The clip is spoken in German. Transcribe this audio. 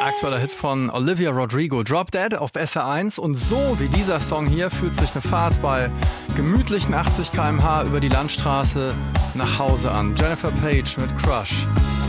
Aktueller Hit von Olivia Rodrigo, Drop Dead auf SR1. Und so wie dieser Song hier fühlt sich eine Fahrt bei gemütlichen 80 km/h über die Landstraße nach Hause an. Jennifer Page mit Crush.